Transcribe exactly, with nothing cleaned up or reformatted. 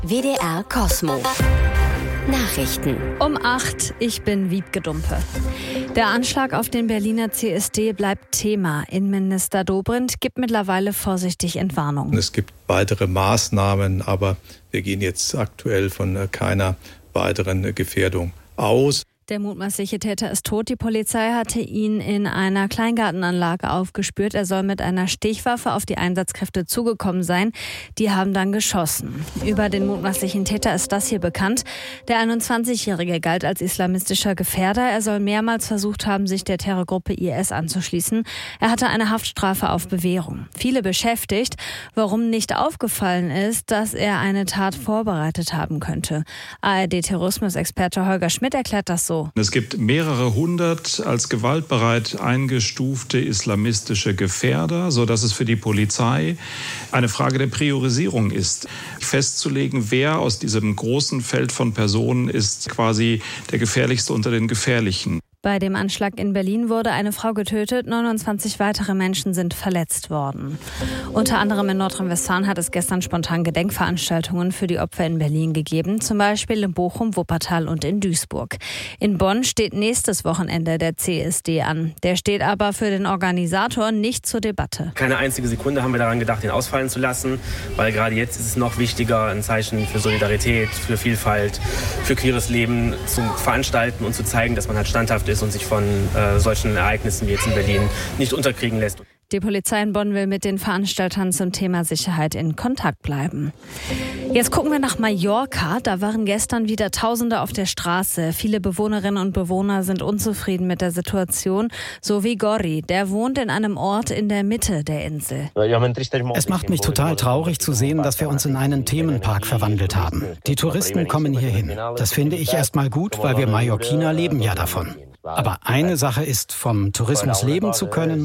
W D R Kosmo. Nachrichten. Um acht, ich bin Wiebke Dumpe. Der Anschlag auf den Berliner C S D bleibt Thema. Innenminister Dobrindt gibt mittlerweile vorsichtig Entwarnung. Es gibt weitere Maßnahmen, aber wir gehen jetzt aktuell von keiner weiteren Gefährdung aus. Der mutmaßliche Täter ist tot. Die Polizei hatte ihn in einer Kleingartenanlage aufgespürt. Er soll mit einer Stichwaffe auf die Einsatzkräfte zugekommen sein. Die haben dann geschossen. Über den mutmaßlichen Täter ist das hier bekannt. Der einundzwanzigjährige galt als islamistischer Gefährder. Er soll mehrmals versucht haben, sich der Terrorgruppe I S anzuschließen. Er hatte eine Haftstrafe auf Bewährung. Viele beschäftigt, warum nicht aufgefallen ist, dass er eine Tat vorbereitet haben könnte. A R D-Terrorismusexperte Holger Schmidt erklärt das so. Es gibt mehrere hundert als gewaltbereit eingestufte islamistische Gefährder, sodass es für die Polizei eine Frage der Priorisierung ist, festzulegen, wer aus diesem großen Feld von Personen ist quasi der gefährlichste unter den Gefährlichen. Bei dem Anschlag in Berlin wurde eine Frau getötet, neunundzwanzig weitere Menschen sind verletzt worden. Unter anderem in Nordrhein-Westfalen hat es gestern spontan Gedenkveranstaltungen für die Opfer in Berlin gegeben, zum Beispiel in Bochum, Wuppertal und in Duisburg. In Bonn steht nächstes Wochenende der C S D an. Der steht aber für den Organisator nicht zur Debatte. Keine einzige Sekunde haben wir daran gedacht, ihn ausfallen zu lassen, weil gerade jetzt ist es noch wichtiger, ein Zeichen für Solidarität, für Vielfalt, für queeres Leben zu veranstalten und zu zeigen, dass man halt standhaft ist und sich von äh, solchen Ereignissen wie jetzt in Berlin nicht unterkriegen lässt. Die Polizei in Bonn will mit den Veranstaltern zum Thema Sicherheit in Kontakt bleiben. Jetzt gucken wir nach Mallorca. Da waren gestern wieder Tausende auf der Straße. Viele Bewohnerinnen und Bewohner sind unzufrieden mit der Situation, so wie Gorri. Der wohnt in einem Ort in der Mitte der Insel. Es macht mich total traurig zu sehen, dass wir uns in einen Themenpark verwandelt haben. Die Touristen kommen hier hin. Das finde ich erstmal gut, weil wir Mallorquiner leben ja davon. Aber eine Sache ist, vom Tourismus leben zu können